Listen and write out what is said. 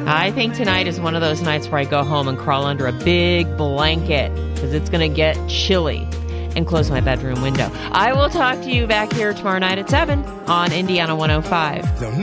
I think tonight is one of those nights where I go home and crawl under a big blanket because it's going to get chilly, and close my bedroom window. I will talk to you back here tomorrow night at 7 on Indiana 105.